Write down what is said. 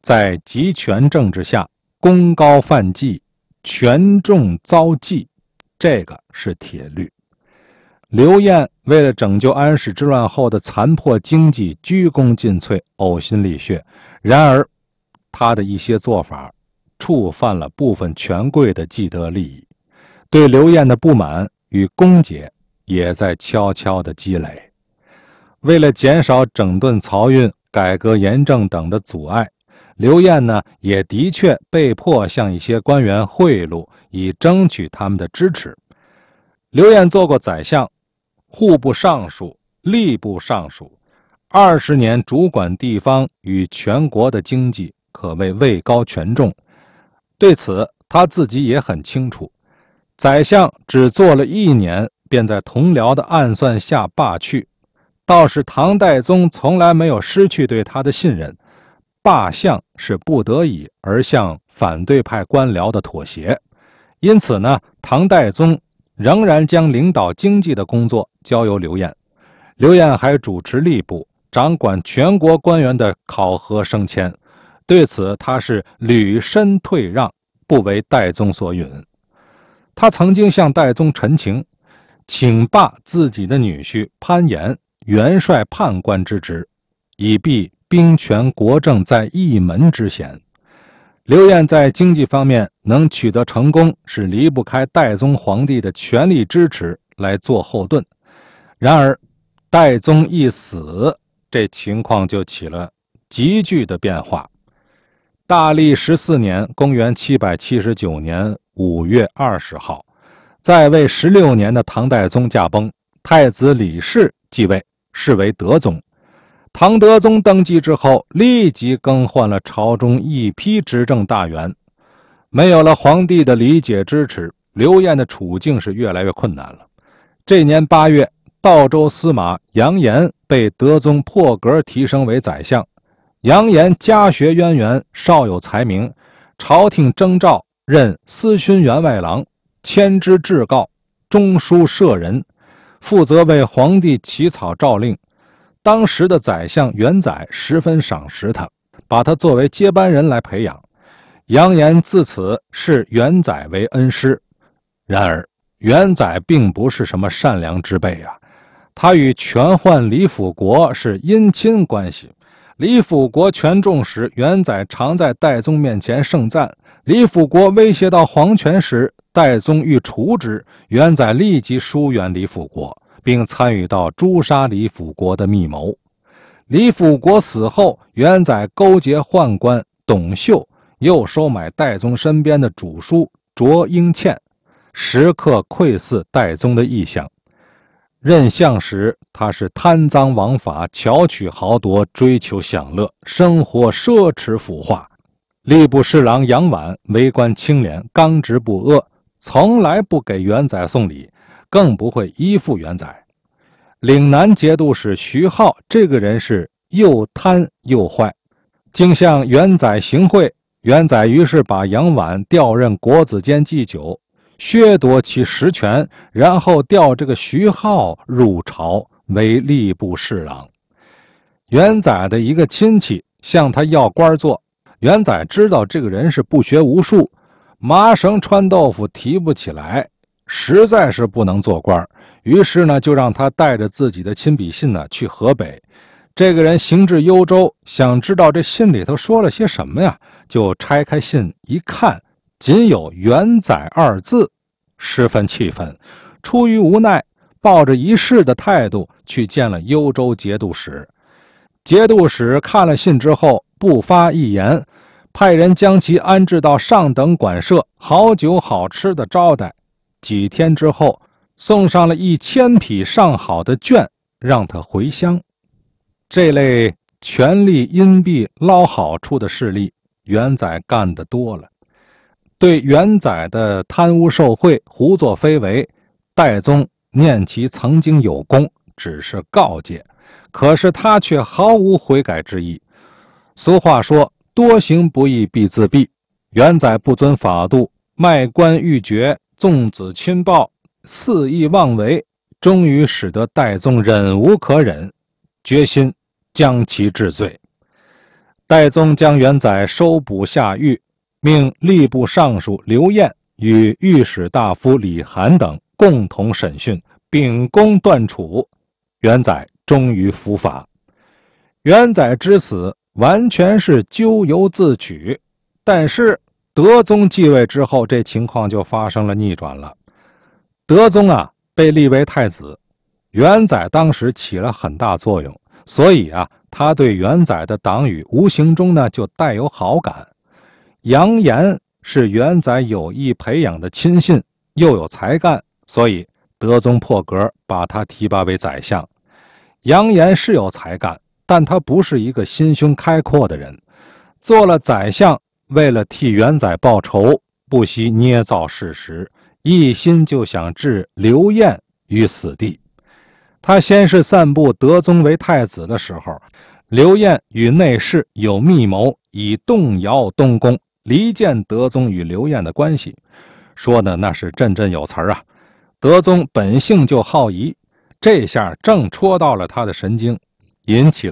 在集权政治下功高犯忌，权重遭忌，这个是铁律。刘晏为了拯救安史之乱后的残破经济，鞠躬尽瘁，呕心沥血。然而他的一些做法触犯了部分权贵的既得利益，对刘晏的不满与攻讦也在悄悄地积累。为了减少整顿漕运、改革盐政等的阻碍，刘晏呢也的确被迫向一些官员贿赂，以争取他们的支持。刘晏做过宰相、户部尚书、吏部尚书，20年主管地方与全国的经济，可谓位高权重。对此他自己也很清楚，宰相只做了1年，便在同僚的暗算下罢去。倒是唐代宗从来没有失去对他的信任，罢相是不得已而向反对派官僚的妥协。因此呢，唐代宗仍然将领导经济的工作交由刘晏。刘晏还主持吏部，掌管全国官员的考核升迁。对此他是屡身退让，不为代宗所允。他曾经向代宗陈情，请罢自己的女婿潘炎元帅判官之职，以避兵权国政在一门之嫌。刘晏在经济方面能取得成功，是离不开代宗皇帝的全力支持来做后盾。然而代宗一死，这情况就起了急剧的变化。大历14年，公元779年5月20号，在位16年的唐代宗驾崩，太子李氏继位，是为德宗。唐德宗登基之后，立即更换了朝中一批执政大员。没有了皇帝的理解支持，刘晏的处境是越来越困难了。这年8月，道州司马杨炎被德宗破格提升为宰相。杨炎家学渊源，少有才名，朝廷征召，任司勋员外郎，迁知制告，中书舍人，负责为皇帝起草诏令。当时的宰相元载十分赏识他，把他作为接班人来培养。杨炎自此视元载为恩师。然而元载并不是什么善良之辈啊，他与权宦李辅国是姻亲关系。李辅国权重时，元载常在代宗面前盛赞；李辅国威胁到皇权时，代宗欲除之，元载立即疏远李辅国，并参与到诛杀李辅国的密谋。李辅国死后，元载勾结宦官董秀，又收买代宗身边的主书卓英倩，时刻窥伺代宗的意向。任相时，他是贪赃枉法，巧取豪夺，追求享乐，生活奢侈腐化。吏部侍郎杨婉为官清廉，刚直不阿，从来不给元载送礼，更不会依附元载。岭南节度使徐浩这个人是又贪又坏，竟向元载行贿。元载于是把杨婉调任国子监祭酒，削夺其实权，然后调这个徐浩入朝为吏部侍郎。元载的一个亲戚向他要官做，元载知道这个人是不学无术，麻绳穿豆腐提不起来，实在是不能做官，于是呢就让他带着自己的亲笔信呢去河北。这个人行至幽州，想知道这信里头说了些什么呀，就拆开信一看，仅有元载2字，十分气愤，出于无奈，抱着一试的态度去见了幽州节度使。节度使看了信之后不发一言，派人将其安置到上等馆舍，好酒好吃的招待。几天之后，送上了1000匹上好的绢，让他回乡。这类权力荫蔽捞好处的事例，元载干得多了。对元载的贪污受贿、胡作非为，代宗念其曾经有功，只是告诫，可是他却毫无悔改之意。俗话说，多行不义必自毙。元载不遵法度，卖官鬻爵，纵子亲报，肆意妄为，终于使得代宗忍无可忍，决心将其治罪。 代宗将元载收捕下狱，命吏部尚书刘晏与御史大夫李涵等共同审讯，秉公断处。元载终于伏法。元载之死完全是咎由自取，但是德宗继位之后，这情况就发生了逆转了。德宗被立为太子，元载当时起了很大作用，所以他对元载的党羽无形中呢就带有好感。杨炎是元载有意培养的亲信，又有才干，所以德宗破格把他提拔为宰相。杨炎是有才干，但他不是一个心胸开阔的人，做了宰相，为了替元载报仇，不惜捏造事实，一心就想置刘晏于死地。他先是散布德宗为太子的时候，刘晏与内侍有密谋，以动摇东宫，离间德宗与刘晏的关系，说的那是振振有词啊。德宗本性就好疑，这下正戳到了他的神经，引起